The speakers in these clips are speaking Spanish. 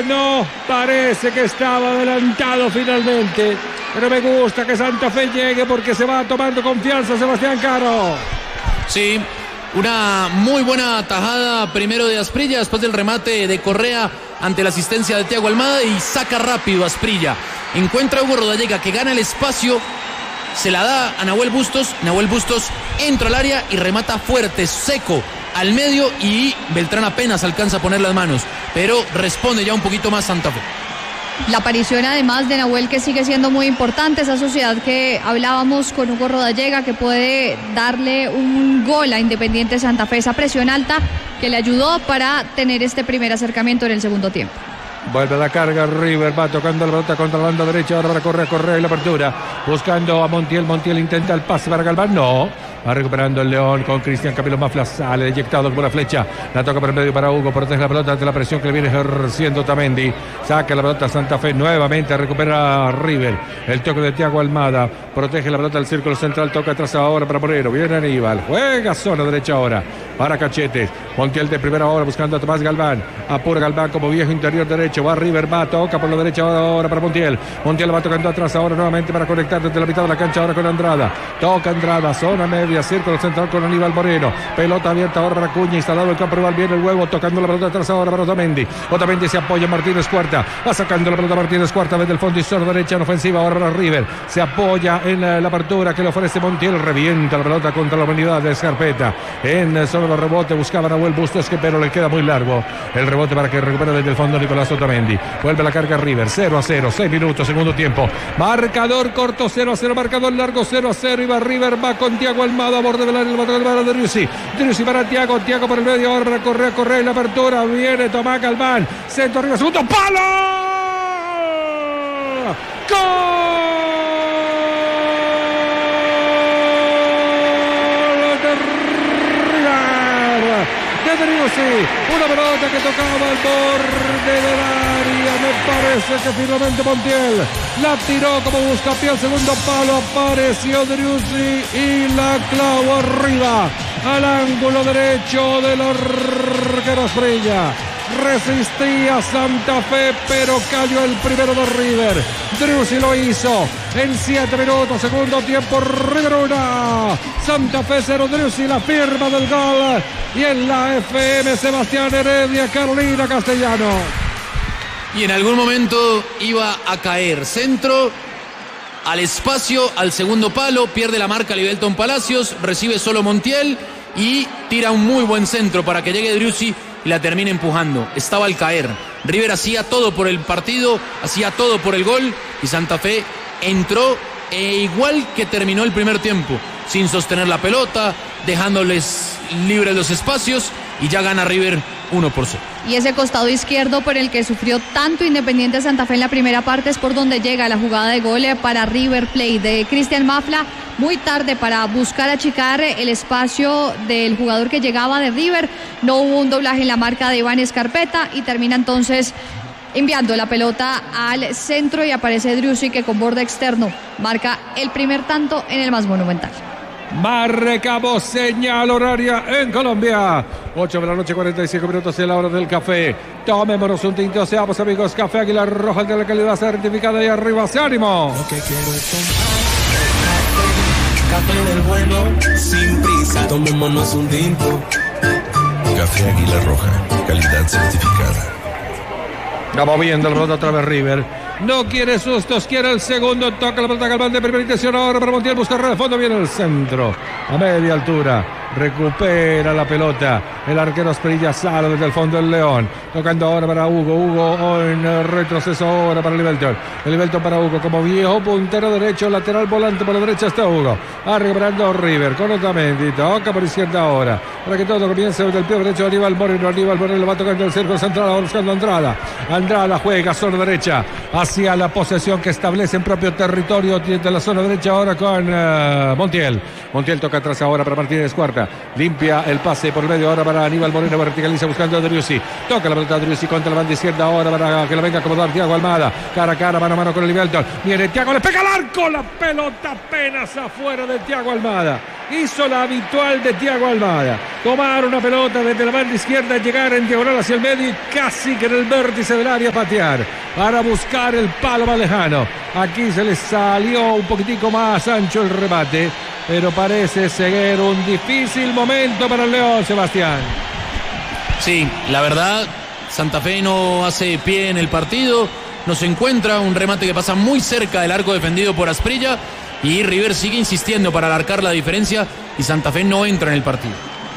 no, parece que estaba adelantado finalmente. Pero me gusta que Santa Fe llegue porque se va tomando confianza Sebastián Caro. Sí, una muy buena tajada primero de Asprilla, después del remate de Correa ante la asistencia de Thiago Almada y saca rápido Asprilla. Encuentra a Hugo Rodallega que gana el espacio, se la da a Nahuel Bustos entra al área y remata fuerte, seco al medio y Beltrán apenas alcanza a poner las manos, pero responde ya un poquito más Santa Fe. La aparición además de Nahuel, que sigue siendo muy importante, esa sociedad que hablábamos con Hugo Rodallega, que puede darle un gol a Independiente Santa Fe, esa presión alta que le ayudó para tener este primer acercamiento en el segundo tiempo. Vuelve a la carga, River va tocando la pelota contra la banda derecha, ahora para Correa y la apertura, buscando a Montiel intenta el pase para Galván, no, va recuperando el León con Cristian Camilo Mafla, sale eyectado por la flecha, la toca por el medio para Hugo, protege la pelota ante la presión que le viene ejerciendo Tamendi, saca la pelota Santa Fe, nuevamente recupera a River, el toque de Thiago Almada, protege la pelota del círculo central, toca atrás ahora para Moreno, viene Aníbal, juega zona derecha ahora, para Cachetes, Montiel de primera hora buscando a Tomás Galván, apura Galván como viejo interior derecho, va River, va, toca por la derecha ahora para Montiel va tocando atrás ahora nuevamente para conectar desde la mitad de la cancha ahora con Andrada, toca Andrada, zona media, círculo central con Aníbal Moreno, pelota abierta ahora para Acuña, instalado el campo rival, viene el huevo, tocando la pelota atrás ahora para Otamendi se apoya Martínez Cuarta, va sacando la pelota Martínez Cuarta desde el fondo y zona derecha en ofensiva ahora para River, se apoya en la apertura que le ofrece Montiel, revienta la pelota contra la humanidad de Scarpeta, en solo los rebotes buscaba Nahuel Bustos, que pero le queda muy largo el rebote para que recupere desde el fondo Nicolás Otamendi. Vuelve la carga River, 0-0, 6 minutos, segundo tiempo. Marcador corto, 0-0, marcador largo, 0-0. Y va River, va con Thiago Almada, borde del área, el batón de Driussi. Driussi para Thiago por el medio, ahora Correa y la apertura. Viene Tomás Galván, centro arriba, segundo, ¡palo! ¡Gol! Una pelota que tocaba al borde del área, me parece que finalmente Montiel la tiró como buscapié al segundo palo, apareció Driussi y la clavó arriba al ángulo derecho del arquero Asprilla. Resistía Santa Fe, pero cayó el primero de River. Driussi lo hizo en 7 minutos, segundo tiempo, River 1, Santa Fe 0, Driussi la firma del gol. Y en la FM, Sebastián Heredia, Carolina Castellano. Y en algún momento iba a caer, centro al espacio, al segundo palo, pierde la marca Libelton Palacios, recibe solo Montiel y tira un muy buen centro para que llegue Driussi y la termina empujando. Estaba al caer. River hacía todo por el partido, hacía todo por el gol y Santa Fe entró igual que terminó el primer tiempo, sin sostener la pelota, dejándoles libres los espacios y ya gana River 1-0. Y ese costado izquierdo por el que sufrió tanto Independiente Santa Fe en la primera parte es por donde llega la jugada de gol para River Plate de Cristian Mafla, muy tarde para buscar achicar el espacio del jugador que llegaba de River. No hubo un doblaje en la marca de Iván Scarpeta y termina entonces enviando la pelota al centro y aparece Driussi, que con borde externo marca el primer tanto en el más monumental. Marcamos señal horaria en Colombia. 8 de la noche, 45 minutos, en la hora del café. Tomémonos un tinto, seamos amigos. Café Águila Roja, de la calidad certificada, y arriba ese ánimo. Lo que quiero es tomar café del bueno, sin prisa. Tomémonos un tinto. Café Águila Roja, calidad certificada. Vamos viendo la pelota otra vez River. No quiere sustos, quiere el segundo. Toca la pelota Galván de primera intención ahora para Montiel. Busca de fondo, viene el centro a media altura. Recupera la pelota el arquero Asprilla, sale desde el fondo del León, tocando ahora para Hugo en retroceso ahora para Libelton para Hugo como viejo puntero derecho, lateral volante por la derecha está Hugo, va recuperando River con Otamendi, toca por izquierda ahora para que todo comience desde el pie derecho. Aníbal Moreno lo va tocando el cerco central, ahora buscando Andrada juega zona derecha hacia la posesión que establece en propio territorio de la zona derecha ahora con Montiel toca atrás ahora para Martínez Cuarta, limpia el pase por el medio ahora para Aníbal Moreno, verticaliza buscando a Driussi, toca la pelota a Driussi contra la banda izquierda ahora para que la venga a acomodar Thiago Almada, cara a cara, mano a mano con el Libelton, viene Thiago, le pega al arco, la pelota apenas afuera de Thiago Almada. Hizo la habitual de Thiago Almada. Tomar una pelota desde la banda izquierda, llegar en diagonal hacia el medio y casi que en el vértice del área patear para buscar el palo más lejano. Aquí se le salió un poquitico más ancho el remate, pero parece ser un difícil momento para el León, Sebastián. Sí, la verdad, Santa Fe no hace pie en el partido, no se encuentra, un remate que pasa muy cerca del arco defendido por Asprilla y River sigue insistiendo para alargar la diferencia y Santa Fe no entra en el partido.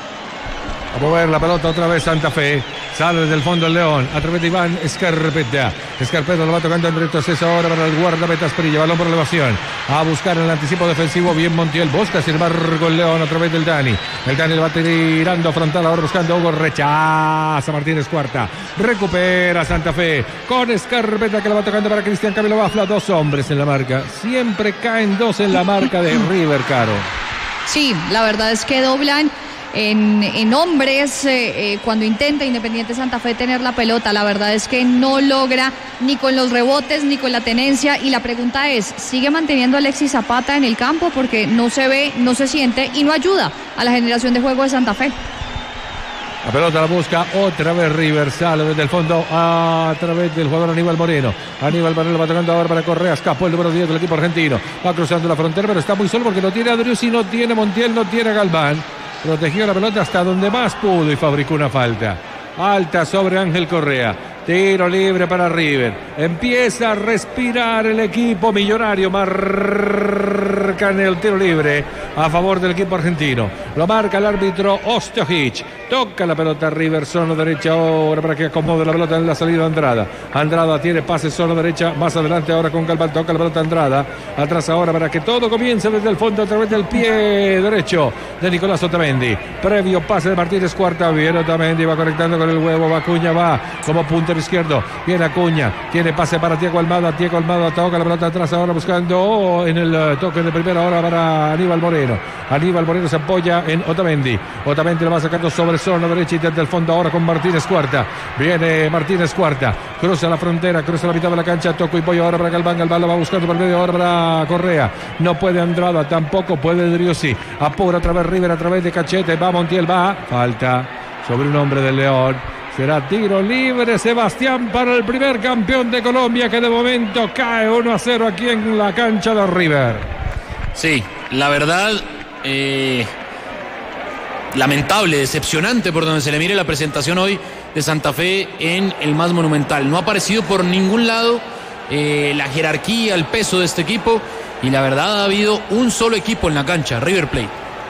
A mover la pelota otra vez Santa Fe. Sale desde el fondo el León a través de Iván Scarpetta. Scarpetta lo va tocando en retroceso ahora para el guardameta Asprilla. Balón por elevación. A buscar el anticipo defensivo. Bien Montiel. Busca sin embargo el León a través del Dani. El Dani lo va tirando frontal ahora buscando Hugo. Rechaza Martínez Cuarta. Recupera Santa Fe con Scarpetta que lo va tocando para Cristian Camilo Mafla. Dos hombres en la marca. Siempre caen dos en la marca de River, Caro. Sí, la verdad es que doblan en hombres cuando intenta Independiente Santa Fe tener la pelota. La verdad es que no logra ni con los rebotes ni con la tenencia, y la pregunta es, ¿sigue manteniendo a Alexis Zapata en el campo? Porque no se ve, no se siente y no ayuda a la generación de juego de Santa Fe. La pelota la busca otra vez River, sale desde el fondo a través del jugador Aníbal Moreno. Aníbal Moreno va tocando ahora para Correa, escapó el número 10 del equipo argentino. Va cruzando la frontera, pero está muy solo porque no tiene a Driussi, no tiene Montiel, no tiene a Galván. Protegió la pelota hasta donde más pudo y fabricó una falta. Alta sobre Ángel Correa. Tiro libre para River. Empieza a respirar el equipo millonario. Marcan el tiro libre a favor del equipo argentino. Lo marca el árbitro Ostojic. Toca la pelota River, zona derecha ahora para que acomode la pelota en la salida de Andrada. Andrada tiene pase, zona derecha, más adelante ahora con Galván. Toca la pelota Andrada. Atrás ahora para que todo comience desde el fondo a través del pie derecho de Nicolás Otamendi. Previo pase de Martínez Cuarta. Viene Otamendi, va conectando con el huevo. Acuña va como puntero izquierdo. Viene Acuña, tiene pase para Thiago Almada. Thiago Almada toca la pelota atrás ahora buscando en el toque de primera hora para Aníbal Moreno. Aníbal Moreno se apoya en Otamendi. Otamendi lo va sacando sobre zona derecha y desde el fondo ahora con Martínez Cuarta. Viene Martínez Cuarta, cruza la frontera, cruza la mitad de la cancha, toco y pollo ahora para Galván. Galván lo va buscando por medio ahora para Correa. No puede Andrada, tampoco puede Driussi. Apura otra vez River a través de Cachete. Va Montiel, va. Falta sobre un hombre del León. Será tiro libre, Sebastián, para el primer campeón de Colombia, que de momento cae 1-0 aquí en la cancha de River. Sí, la verdad, lamentable, decepcionante por donde se le mire la presentación hoy de Santa Fe en el más monumental. No ha aparecido por ningún lado la jerarquía, el peso de este equipo, y la verdad ha habido un solo equipo en la cancha, River Plate.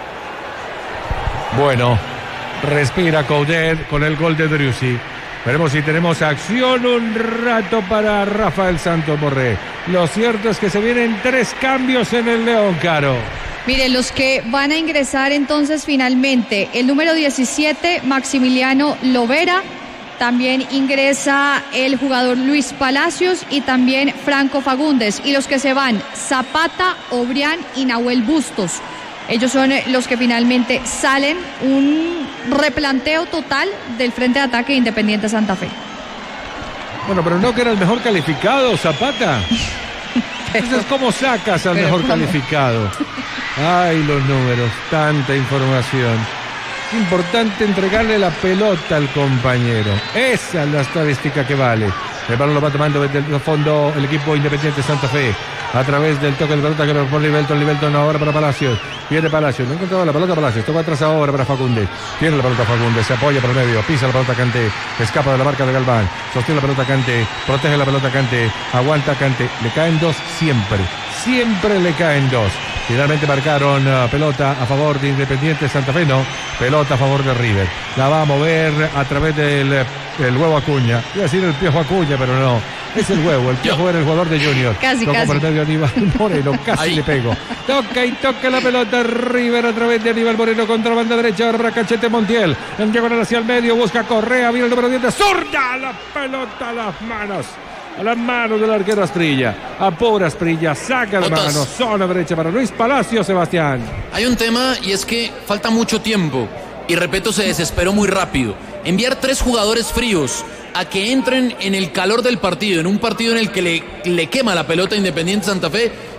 Bueno, respira Coudet con el gol de Driussi. Veremos si tenemos acción un rato para Rafael Santos Borré. Lo cierto es que se vienen 3 cambios en el León, Caro. Mire, los que van a ingresar entonces finalmente, el número 17, Maximiliano Lovera. También ingresa el jugador Luis Palacios y también Franco Fagundes. Y los que se van, Zapata, Obrián y Nahuel Bustos. Ellos son los que finalmente salen. Un replanteo total del frente de ataque de Independiente Santa Fe. Bueno, pero no que era el mejor calificado, Zapata. Entonces, ¿cómo sacas al mejor calificado? Ay, los números, tanta información. Es importante entregarle la pelota al compañero. Esa es la estadística que vale. El balón lo va tomando desde el fondo el equipo Independiente Santa Fe. A través del toque de pelota que lo pone Livelton ahora para Palacios. Viene Palacios, no ha encontrado la pelota Palacios. Toca atrás ahora para Fagundes. Tiene la pelota Fagundes, se apoya por medio, pisa la pelota Kanté. Escapa de la marca de Galván. Sostiene la pelota Kanté, protege la pelota Kanté. Aguanta Kanté. Le caen 2 siempre. Siempre le caen 2. Finalmente marcaron pelota a favor de Independiente Santa Fe, no, pelota a favor de River. La va a mover a través del huevo Acuña. Iba a decir el Piojo Acuña, pero no. Es el huevo, el Piojo era el jugador de Junior. Casi. Por medio Aníbal Moreno, casi le pego. Toca y toca la pelota River a través de Aníbal Moreno contra la banda derecha, ahora para Cachete Montiel. En diagonal hacia el medio, busca Correa, viene el número 10 de zurda, la pelota a las manos. A las manos del arquero Asprilla. Apura Asprilla, saca la mano. Zona derecha para Luis Palacio, Sebastián. Hay un tema y es que falta mucho tiempo. Y Repeto se desesperó muy rápido. Enviar 3 jugadores fríos a que entren en el calor del partido, en un partido en el que le quema la pelota a Independiente Santa Fe,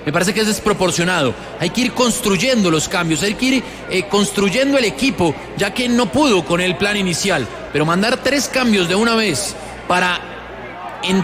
me parece que es desproporcionado. Hay que ir construyendo los cambios, hay que ir construyendo el equipo, ya que no pudo con el plan inicial. Pero mandar 3 cambios de una vez para